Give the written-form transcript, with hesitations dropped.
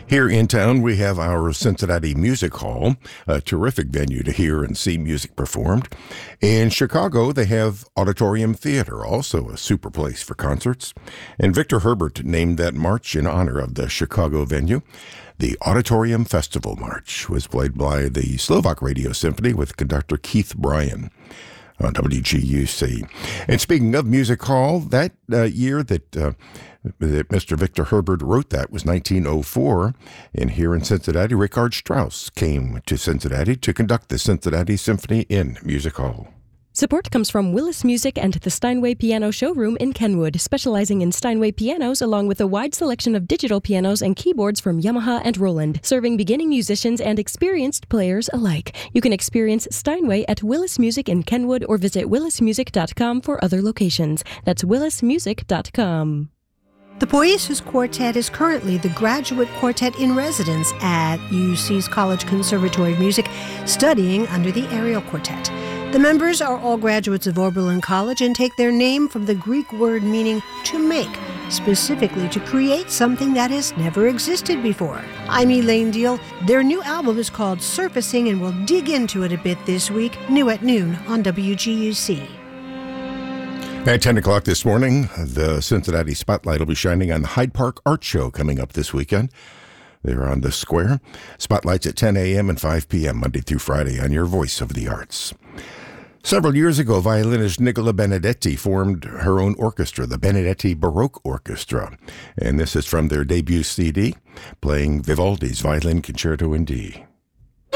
Here in town, we have our Cincinnati Music Hall, a terrific venue to hear and see music performed. In Chicago, they have Auditorium Theater, also a super place for concerts. And Victor Herbert named that march in honor of the Chicago venue. The Auditorium Festival March was played by the Slovak Radio Symphony with conductor Keith Bryan on WGUC. And speaking of Music Hall, that year that Mr. Victor Herbert wrote that was 1904. And here in Cincinnati, Richard Strauss came to Cincinnati to conduct the Cincinnati Symphony in Music Hall. Support comes from Willis Music and the Steinway Piano Showroom in Kenwood, specializing in Steinway pianos along with a wide selection of digital pianos and keyboards from Yamaha and Roland, serving beginning musicians and experienced players alike. You can experience Steinway at Willis Music in Kenwood or visit willismusic.com for other locations. That's willismusic.com. The Poyesis Quartet is currently the graduate quartet in residence at UC's College Conservatory of Music, studying under the Ariel Quartet. The members are all graduates of Oberlin College and take their name from the Greek word meaning to make, specifically to create something that has never existed before. I'm Elaine Deal. Their new album is called Surfacing, and we'll dig into it a bit this week, new at noon on WGUC. At 10 o'clock this morning, the Cincinnati Spotlight will be shining on the Hyde Park Art Show coming up this weekend. They're on the square. Spotlights at 10 a.m. and 5 p.m. Monday through Friday on your Voice of the Arts. Several years ago, violinist Nicola Benedetti formed her own orchestra, the Benedetti Baroque Orchestra. And this is from their debut CD, playing Vivaldi's Violin Concerto in D.